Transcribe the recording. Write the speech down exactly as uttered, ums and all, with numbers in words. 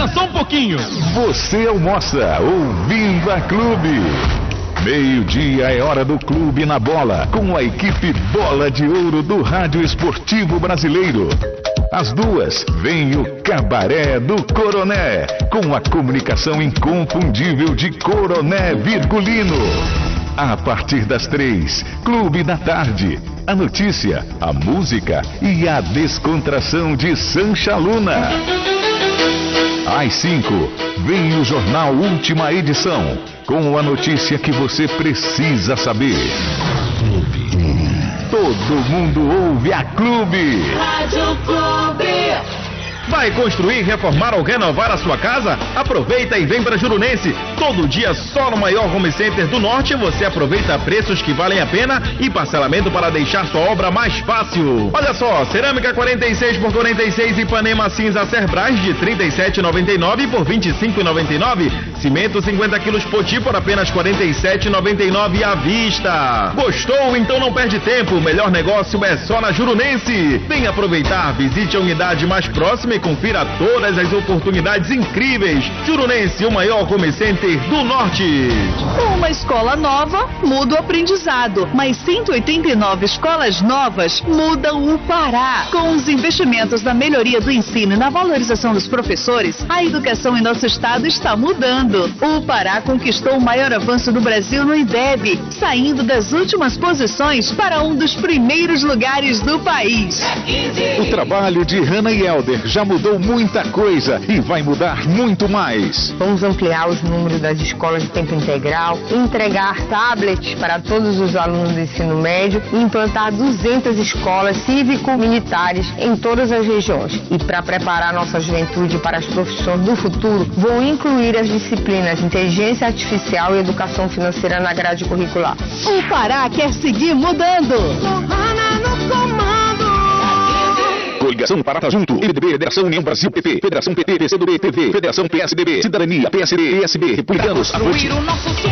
Espera só um pouquinho. Você almoça ouvindo a Clube. Meio-dia é hora do Clube na Bola, com a equipe Bola de Ouro do Rádio Esportivo Brasileiro. Às duas, vem o Cabaré do Coroné, com a comunicação inconfundível de Coroné Virgulino. A partir das três, Clube da Tarde. A notícia, a música e a descontração de Sancha Luna. Às cinco, vem o Jornal Última Edição, com a notícia que você precisa saber. Clube. Todo mundo ouve a Clube. Rádio Clube. Vai construir, reformar ou renovar a sua casa? Aproveita e vem para Jurunense. Todo dia só no maior home center do norte você aproveita preços que valem a pena e parcelamento para deixar sua obra mais fácil. Olha só, cerâmica quarenta e seis por quarenta e seis Ipanema cinza Cerbras de trinta e sete reais e noventa e nove por vinte e cinco reais e noventa e nove. Cimento cinquenta quilos Poti por apenas quarenta e sete reais e noventa e nove à vista. Gostou? Então não perde tempo. O melhor negócio é só na Jurunense. Vem aproveitar, visite a unidade mais próxima e confira todas as oportunidades incríveis. Jurunense, o maior home center do norte. Uma escola nova muda o aprendizado, mas cento e oitenta e nove escolas novas mudam o Pará. Com os investimentos na melhoria do ensino e na valorização dos professores, a educação em nosso estado está mudando. O Pará conquistou o maior avanço do Brasil no I D E B, saindo das últimas posições para um dos primeiros lugares do país. O trabalho de Hanna e Helder já mudou muita coisa e vai mudar muito mais. Vamos ampliar os números das escolas de tempo integral, entregar tablets para todos os alunos do ensino médio e implantar duzentas escolas cívico-militares em todas as regiões. E para preparar nossa juventude para as profissões do futuro, vou incluir as disciplinas Inteligência Artificial e Educação Financeira na grade curricular. O Pará quer seguir mudando. Lohana no comando. Coligação Parata Junto, M D B, Federação União Brasil P P, Federação P T, P C do B, P V, Federação P S D B, Cidadania, P S D, P S B, Republicanos, Construir o nosso sonho.